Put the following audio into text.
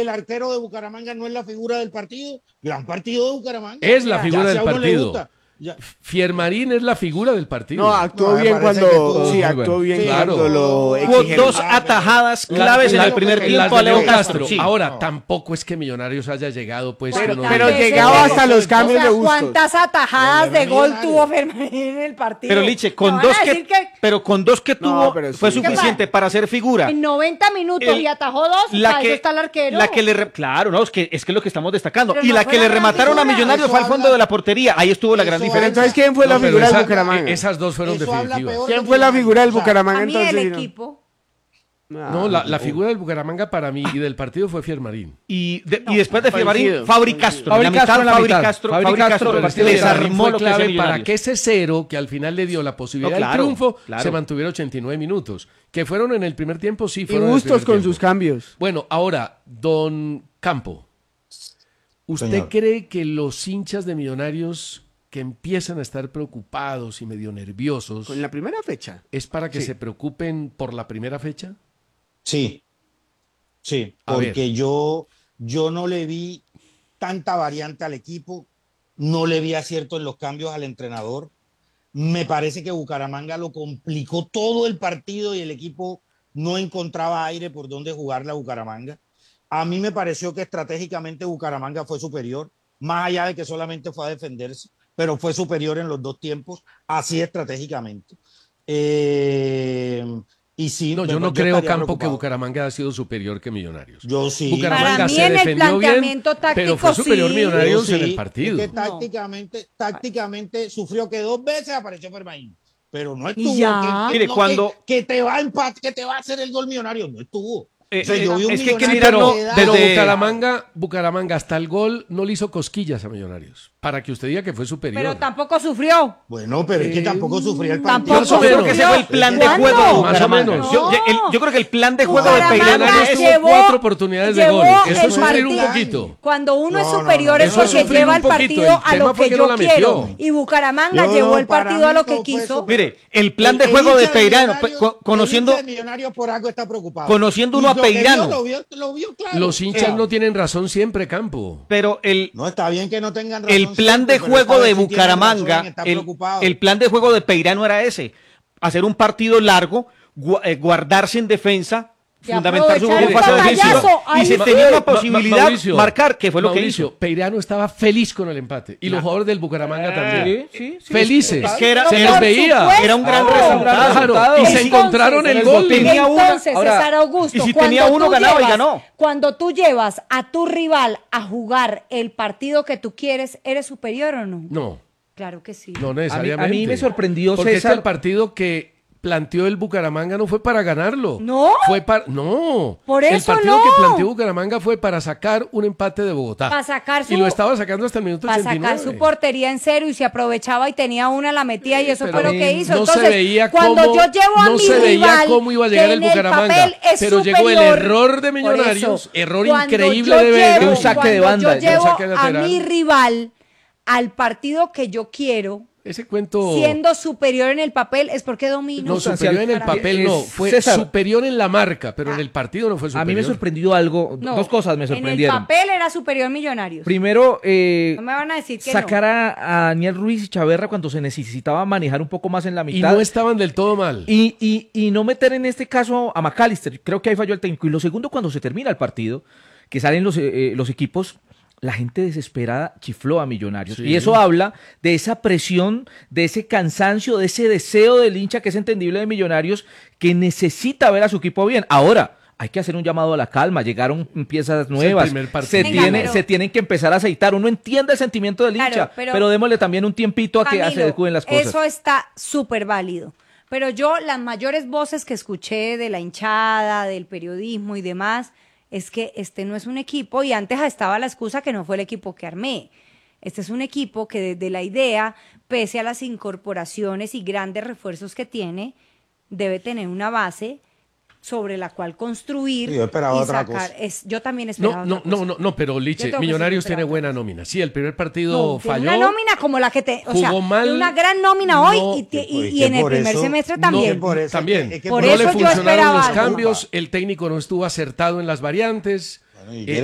el arquero de Bucaramanga no es la figura del partido. Gran partido de Bucaramanga. Es la figura Ya, del si a uno le partido. gusta, ya. Fiermarín es la figura del partido. No, actuó No, me bien parece que cuando. estuvo Sí, muy actuó bueno. bien Sí, claro. cuando lo Hubo exigieron. dos atajadas claves en el primer las tiempo de a Leo Leo Castro. Sí. Ahora, No. tampoco es que Millonarios haya llegado, pues. Pero- que uno pero diga- llegaba hasta los cambios O sea, de Bustos. ¿cuántas atajadas de gol Millonarios. tuvo Fermarín en el partido? Pero Liche, ¿Me con van dos a decir pero con dos que No, tuvo pero sí. fue ¿Qué suficiente para hacer figura. en 90 minutos El- y atajó dos, para eso está el arquero. Claro, no, es que lo que estamos destacando. Pero y no la fue que la le gran remataron a figura. Millonarios Eso fue al fondo habla- de la portería. Ahí estuvo la gran Eso diferencia. Entonces, ¿quién fue la No, pero figura del esa- Bucaramanga? Esas dos fueron Eso habla definitivas. peor. ¿Quién fue la figura del O sea, Bucaramanga a mí entonces? del no? equipo. No, la figura del Bucaramanga para mí y del partido fue Fiermarín. Y después de Fiemarín, coincido, Fabri coincido. Castro. Fabri La Castro mitad, en la Fabri mitad. Castro, Fabri Fabri Castro, Castro pero Pero les Fiermarín armó fue lo que clave hacía para Millonarios. que ese cero, que al final le dio la posibilidad No, claro, del triunfo, claro. se mantuviera 89 minutos. Que fueron en el primer tiempo, sí, Y fueron en el Bustos primer con tiempo. sus cambios. Bueno, ahora, don Campo, ¿usted Señor. cree que los hinchas de Millonarios que empiezan a estar preocupados y medio nerviosos Con la primera fecha. es para que Sí. se preocupen por la primera fecha? Sí, sí, A porque ver. yo no le vi tanta variante al equipo, no le vi acierto en los cambios al entrenador. Me parece que Bucaramanga lo complicó todo el partido y el equipo no encontraba aire por donde jugarle a Bucaramanga. A mí me pareció que estratégicamente Bucaramanga fue superior, más allá de que solamente fue a defenderse, pero fue superior en los dos tiempos, así estratégicamente. Y sí, No, yo no creo, estaría Campo, que preocupado. Bucaramanga ha sido superior que Millonarios. Yo sí. Bucaramanga Para mí se en el defendió bien, planteamiento táctico, pero fue superior sí. Millonarios Yo en sí, el partido. es que tácticamente sufrió que 2 veces apareció Fermaín, pero no Y estuvo. ya. Mire, que te va a que te va a hacer el gol Millonario, no estuvo. Yo vi un es que hay que Millonario mirarlo que da- Pero desde- Bucaramanga hasta el gol no le hizo cosquillas a Millonarios. Para que usted diga que fue superior. Pero tampoco sufrió. Bueno, pero es que tampoco sufrió el Tampoco partido. Yo creo que ese fue el sufrió. plan de ¿Cuándo? juego de Más o Bucaramanga. menos. Yo creo que el plan de juego de Bucaramanga Peirano Millonarios es... tuvo llevó- 4 oportunidades de llevó gol. Eso el es sufrir un partido. poquito. Cuando uno es No, superior no, es eso es porque sufrir lleva un el poquito. partido El a tema lo fue que que no yo la quiero. metió. Y Bucaramanga No, llevó el para partido mí a lo que no fue quiso. eso. Mire, el plan de El juego de hincha Peirano, Millonarios- conociendo... el hincha de Millonarios por algo está preocupado. Conociendo Y uno a lo que vio, Peirano. Lo vio claro. Los hinchas no tienen razón siempre, Campo. Pero No, está bien que no tengan razón. el plan de siempre, pero juego esta de vez sí tienen Bucaramanga, razón, está preocupado. el plan de juego de Peirano era ese, hacer un partido largo, guardarse en defensa, Y fundamentar su aprovechar juego el fase defensiva, pantallazo, y ahí se sí. tenía una posibilidad Mauricio, marcar, que fue lo que Mauricio, hizo. Peirano estaba feliz con el empate. Y los jugadores del Bucaramanga también. Sí, Felices. Es que era- se Pero les por veía. supuesto. Era un gran Claro. resultado. Claro, y se Entonces, encontraron el el gol. botín. Tenía una, Entonces, ahora, César Augusto, y si cuando tenía uno, tú ganaba y llevas- ganó. Cuando tú llevas a tu rival a jugar el partido que tú quieres, ¿eres superior o no? No, Claro que sí. no necesariamente. A mí me sorprendió, porque César. el partido que planteó el Bucaramanga no fue para ganarlo. ¿No? Fue para no. Por El eso partido no. que planteó Bucaramanga fue para sacar un empate de Bogotá. Para sacar su- Y lo estaba sacando hasta el minuto Para 89. sacar su portería en cero y se aprovechaba y tenía una, la metía y eso Pero fue lo que hizo. no Entonces, se veía cuando cómo, yo llevo a no mi se veía rival, cómo iba a llegar que el en Bucaramanga, papel es pero llegó el superior, error de por Millonarios, eso, error cuando increíble yo de Vega. llevo- Un saque de cuando banda, yo llevo un saque a lateral. mi rival al partido que yo quiero, Ese cuento siendo superior en el papel, es porque domino. no superior en el Para mí. papel no, fue César. superior en la marca, pero en el partido no fue superior. A mí me sorprendió algo, No, dos cosas me En el sorprendieron. papel era superior Millonarios. Primero, No me van a decir que sacar a Daniel Ruiz y Chaverra cuando se necesitaba manejar un poco más en la Y mitad. no estaban del todo mal. Y no meter en este caso a McAllister. Creo que ahí falló el técnico. Y lo segundo, cuando se termina el partido, que salen los equipos, la gente desesperada chifló a Millonarios. Sí. Y eso habla de esa presión, de ese cansancio, de ese deseo del hincha que es entendible de Millonarios, que necesita ver a su equipo bien. Ahora, hay que hacer un llamado a la calma. Llegaron piezas nuevas. primer partido. Se, Venga, pero- se tienen que empezar a aceitar. Uno entiende el sentimiento del Claro, hincha, pero- pero démosle también un tiempito a que se Camilo, adecúen las cosas. Eso está súper válido. Pero yo, las mayores voces que escuché de la hinchada, del periodismo y demás, es que este no es un equipo, y antes estaba la excusa que no fue el equipo que armé. Este es un equipo que desde la idea, pese a las incorporaciones y grandes refuerzos que tiene, debe tener una base sobre la cual construir Sí, yo esperaba y otra sacar. cosa. Yo también esperaba No, otra cosa. no, pero Yo Liche, tengo que Millonarios ser tiene otra buena cosa. nómina. Sí, el primer partido No, tiene falló. una nómina como la que o sea, jugó mal, tiene una gran nómina hoy no, y en el por primer eso- semestre no, también. por eso También. es que Por no eso le yo funcionaron esperaba los algo. cambios, el técnico no estuvo acertado en las variantes. Bueno, y